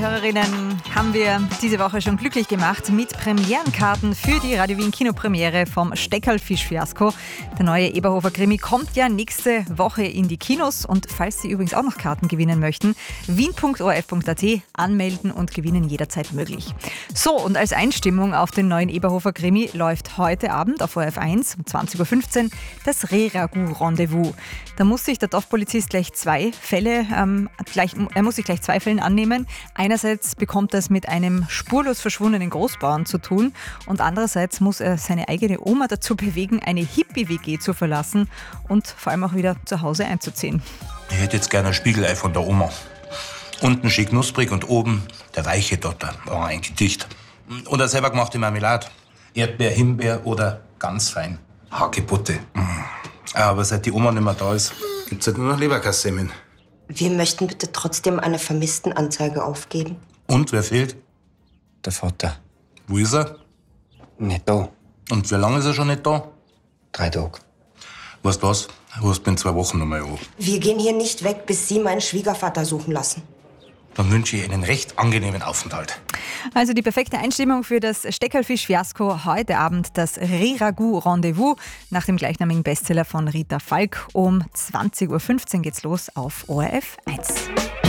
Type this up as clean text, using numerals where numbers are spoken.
Hörerinnen haben wir diese Woche schon glücklich gemacht mit Premierenkarten für die Radio Wien Kinopremiere vom Steckerl-Fisch-Fiasko. Der neue Eberhofer-Krimi kommt ja nächste Woche in die Kinos und falls Sie übrigens auch noch Karten gewinnen möchten, wien.orf.at anmelden und gewinnen jederzeit möglich. So, und als Einstimmung auf den neuen Eberhofer-Krimi läuft heute Abend auf ORF1 um 20.15 Uhr das Reh-Ragout-Rendezvous. Da muss sich der Dorfpolizist gleich zwei Fällen annehmen. Einerseits bekommt er es mit einem spurlos verschwundenen Großbauern zu tun und andererseits muss er seine eigene Oma dazu bewegen, eine Hippie-WG zu verlassen und vor allem auch wieder zu Hause einzuziehen. Ich hätte jetzt gerne ein Spiegelei von der Oma. Unten schön knusprig und oben der weiche Dotter. Oh, ein Gedicht. Und eine selber gemachte Marmelade. Erdbeer, Himbeer oder ganz fein. Hagebutte. Aber seit die Oma nicht mehr da ist, gibt's halt nur noch Leberkassemmeln. Wir möchten bitte trotzdem eine Vermisstenanzeige aufgeben. Und, wer fehlt? Der Vater. Wo ist er? Nicht da. Und wie lange ist er schon nicht da? 3 Tage. Weißt du was? Rufst mich in 2 Wochen noch mal an. Wir gehen hier nicht weg, bis Sie meinen Schwiegervater suchen lassen. Dann wünsche ich einen recht angenehmen Aufenthalt. Also die perfekte Einstimmung für das Steckerl-Fisch-Fiasko. Heute Abend das Reh-Ragout-Rendezvous nach dem gleichnamigen Bestseller von Rita Falk. Um 20.15 Uhr geht's los auf ORF 1.